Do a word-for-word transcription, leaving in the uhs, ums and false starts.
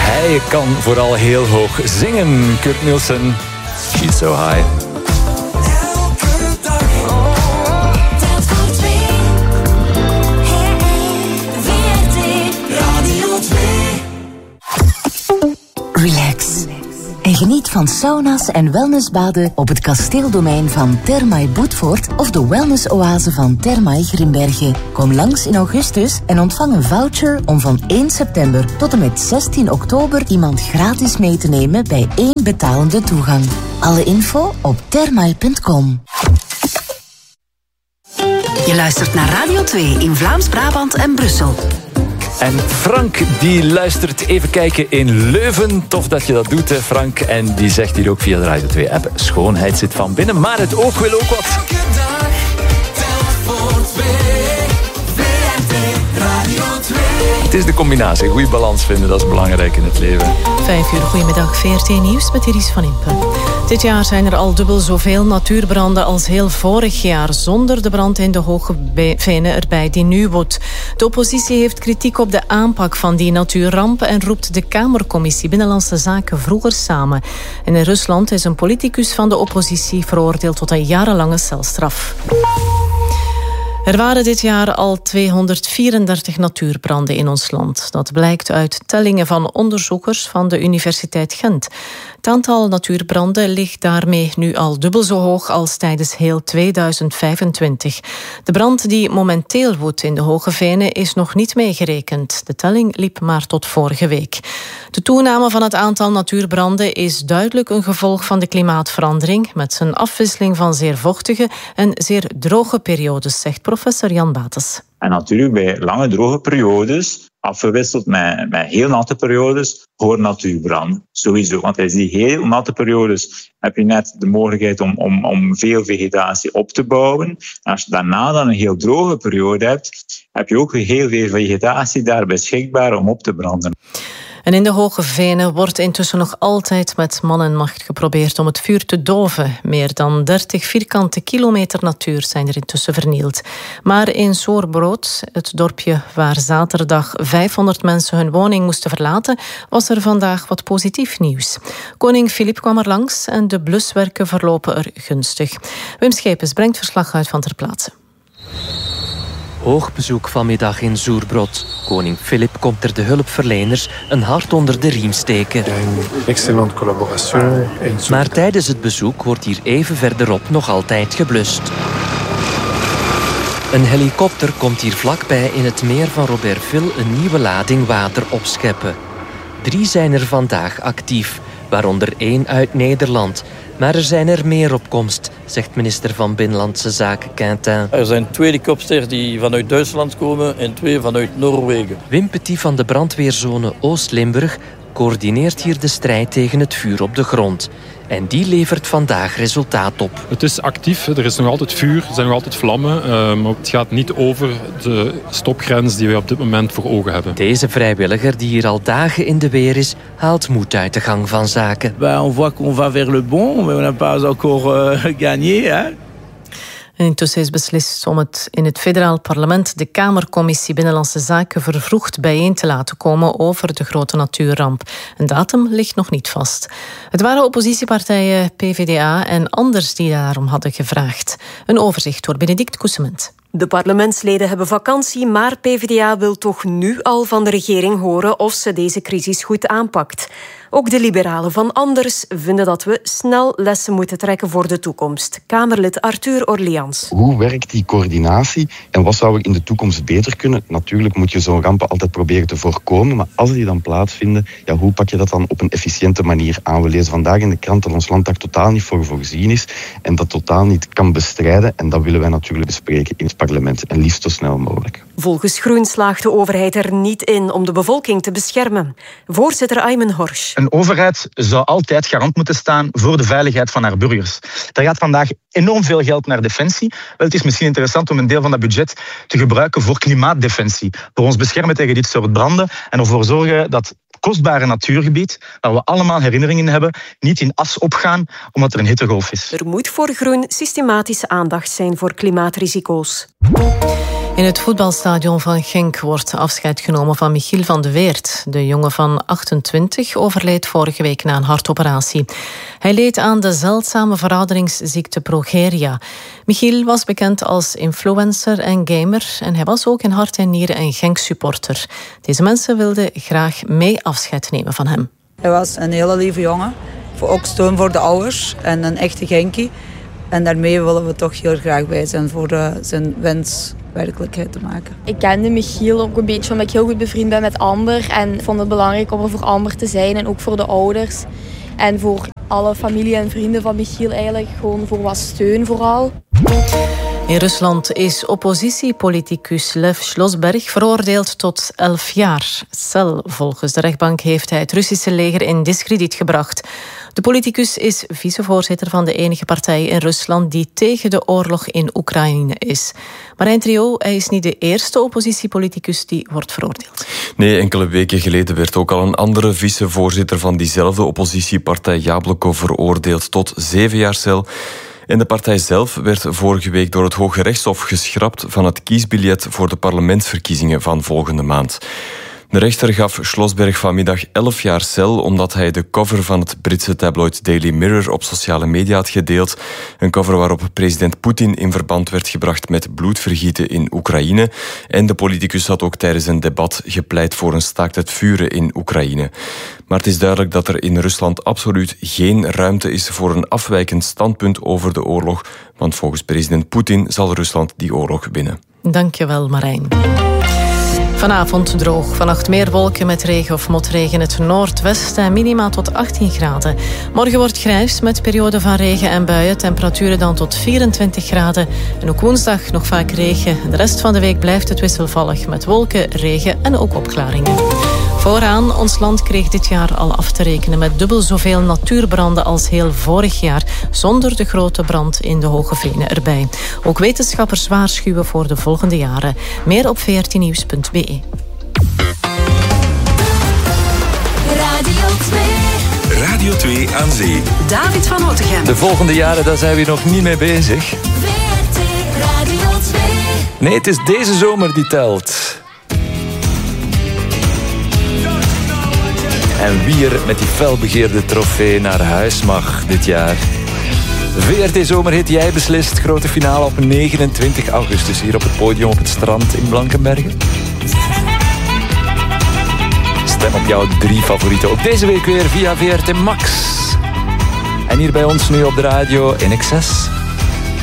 Hij kan vooral heel hoog zingen. Kurt Nielsen, She's So High. Relax. En geniet van sauna's en wellnessbaden op het kasteeldomein van Thermae Boetvoort of de wellnessoase van Thermae Grimbergen. Kom langs in augustus en ontvang een voucher om van één september tot en met zestien oktober iemand gratis mee te nemen bij één betalende toegang. Alle info op thermae punt com. Je luistert naar Radio twee in Vlaams-Brabant en Brussel. En Frank, die luistert even kijken in Leuven. Tof dat je dat doet, hè, Frank. En die zegt hier ook via de Radio twee-app... schoonheid zit van binnen, maar het oog wil ook wat. Elke dag, telk voor twee. V R T Radio twee. Het is de combinatie. Goede balans vinden, dat is belangrijk in het leven. Vijf uur, goedemiddag. V R T Nieuws met Iris van Impen. Dit jaar zijn er al dubbel zoveel natuurbranden als heel vorig jaar, zonder de brand in de Hoge Venen erbij die nu woedt. De oppositie heeft kritiek op de aanpak van die natuurrampen en roept de Kamercommissie Binnenlandse Zaken vroeger samen. En in Rusland is een politicus van de oppositie veroordeeld tot een jarenlange celstraf. Er waren dit jaar al tweehonderdvierendertig natuurbranden in ons land. Dat blijkt uit tellingen van onderzoekers van de Universiteit Gent. Het aantal natuurbranden ligt daarmee nu al dubbel zo hoog als tijdens heel tweeduizend vijfentwintig. De brand die momenteel woedt in de Hoge Venen is nog niet meegerekend. De telling liep maar tot vorige week. De toename van het aantal natuurbranden is duidelijk een gevolg van de klimaatverandering, met zijn afwisseling van zeer vochtige en zeer droge periodes, zegt professor Jan Bates. En natuurlijk bij lange droge periodes, afgewisseld met, met heel natte periodes, hoort natuurbranden. Sowieso, want tijdens die heel natte periodes heb je net de mogelijkheid om, om, om veel vegetatie op te bouwen. En als je daarna dan een heel droge periode hebt, heb je ook weer heel veel vegetatie daar beschikbaar om op te branden. En in de Hoge Venen wordt intussen nog altijd met man en macht geprobeerd om het vuur te doven. Meer dan dertig vierkante kilometer natuur zijn er intussen vernield. Maar in Soerbrood, het dorpje waar zaterdag vijfhonderd mensen hun woning moesten verlaten, was er vandaag wat positief nieuws. Koning Filip kwam er langs en de bluswerken verlopen er gunstig. Wim Schepens brengt verslag uit van ter plaatse. Hoog bezoek vanmiddag in Soerbrood. Koning Filip komt er de hulpverleners een hart onder de riem steken. Excellente collaboratie. Maar tijdens het bezoek wordt hier even verderop nog altijd geblust. Een helikopter komt hier vlakbij in het meer van Robertville een nieuwe lading water opscheppen. Drie zijn er vandaag actief, waaronder één uit Nederland. Maar er zijn er meer op komst, zegt minister van Binnenlandse Zaken Quintin. Er zijn twee helikopters die vanuit Duitsland komen en twee vanuit Noorwegen. Wim Petit van de brandweerzone Oost-Limburg coördineert hier de strijd tegen het vuur op de grond. En die levert vandaag resultaat op. Het is actief, er is nog altijd vuur, er zijn nog altijd vlammen. Maar het gaat niet over de stopgrens die wij op dit moment voor ogen hebben. Deze vrijwilliger, die hier al dagen in de weer is, haalt moed uit de gang van zaken. Ben, on voit qu'on va vers le bon, mais on n'a pas encore uh, gagné. Hè? En intussen is beslist om het in het federaal parlement de Kamercommissie Binnenlandse Zaken vervroegd bijeen te laten komen over de grote natuurramp. Een datum ligt nog niet vast. Het waren oppositiepartijen P V D A en anders die daarom hadden gevraagd. Een overzicht door Benedict Koesement. De parlementsleden hebben vakantie, maar P V D A wil toch nu al van de regering horen of ze deze crisis goed aanpakt. Ook de liberalen van Anders vinden dat we snel lessen moeten trekken voor de toekomst. Kamerlid Arthur Orleans. Hoe werkt die coördinatie en wat zou er in de toekomst beter kunnen? Natuurlijk moet je zo'n rampen altijd proberen te voorkomen, maar als die dan plaatsvinden, ja, hoe pak je dat dan op een efficiënte manier aan? We lezen vandaag in de krant dat ons land daar totaal niet voor voorzien is en dat totaal niet kan bestrijden. En dat willen wij natuurlijk bespreken in het parlement en liefst zo snel mogelijk. Volgens Groen slaagt de overheid er niet in om de bevolking te beschermen. Voorzitter Aymen Horsch. Een overheid zou altijd garant moeten staan voor de veiligheid van haar burgers. Er gaat vandaag enorm veel geld naar defensie. Wel, het is misschien interessant om een deel van dat budget te gebruiken voor klimaatdefensie. Voor ons beschermen tegen dit soort branden en ervoor zorgen dat kostbare natuurgebied, waar we allemaal herinneringen hebben, niet in as opgaan omdat er een hittegolf is. Er moet voor Groen systematische aandacht zijn voor klimaatrisico's. In het voetbalstadion van Genk wordt afscheid genomen van Michiel van de Weert. De jongen van achtentwintig overleed vorige week na een hartoperatie. Hij leed aan de zeldzame verouderingsziekte progeria. Michiel was bekend als influencer en gamer en hij was ook in hart en nieren een Genk-supporter. Deze mensen wilden graag mee afscheid nemen van hem. Hij was een hele lieve jongen, ook steun voor de ouders en een echte Genkie. En daarmee willen we toch heel graag bij zijn voor uh, zijn wens werkelijkheid te maken. Ik kende Michiel ook een beetje omdat ik heel goed bevriend ben met Amber. En vond het belangrijk om er voor Amber te zijn en ook voor de ouders. En voor alle familie en vrienden van Michiel eigenlijk gewoon voor wat steun vooral. In Rusland is oppositiepoliticus Lev Slosberg veroordeeld tot elf jaar cel. Volgens de rechtbank heeft hij het Russische leger in diskrediet gebracht. De politicus is vicevoorzitter van de enige partij in Rusland die tegen de oorlog in Oekraïne is. Marijn Trio, hij is niet de eerste oppositiepoliticus die wordt veroordeeld. Nee, enkele weken geleden werd ook al een andere vicevoorzitter van diezelfde oppositiepartij, Jabloko, veroordeeld tot zeven jaar cel. En de partij zelf werd vorige week door het Hoge Rechtshof geschrapt van het kiesbiljet voor de parlementsverkiezingen van volgende maand. De rechter gaf Slosberg vanmiddag elf jaar cel omdat hij de cover van het Britse tabloid Daily Mirror op sociale media had gedeeld. Een cover waarop president Poetin in verband werd gebracht met bloedvergieten in Oekraïne. En de politicus had ook tijdens een debat gepleit voor een staakt het vuren in Oekraïne. Maar het is duidelijk dat er in Rusland absoluut geen ruimte is voor een afwijkend standpunt over de oorlog. Want volgens president Poetin zal Rusland die oorlog winnen. Dankjewel, Marijn. Vanavond droog, vannacht meer wolken met regen of motregen in het noordwesten en minima tot achttien graden. Morgen wordt grijs met perioden van regen en buien, temperaturen dan tot vierentwintig graden. En ook woensdag nog vaak regen. De rest van de week blijft het wisselvallig met wolken, regen en ook opklaringen. Vooraan, ons land kreeg dit jaar al af te rekenen met dubbel zoveel natuurbranden als heel vorig jaar, zonder de grote brand in de Hoge Venen erbij. Ook wetenschappers waarschuwen voor de volgende jaren. Meer op veertien nieuws punt b e. Radio twee. Radio twee aan zee. David van Otegem. De volgende jaren, daar zijn we nog niet mee bezig. V R T Radio twee. Nee, het is deze zomer die telt. En wie er met die felbegeerde trofee naar huis mag dit jaar. V R T Zomerhit, jij beslist. Grote finale op negenentwintig augustus hier op het podium op het strand in Blankenbergen. Stem op jouw drie favorieten. Ook deze week weer via V R T Max. En hier bij ons nu op de radio in Excess.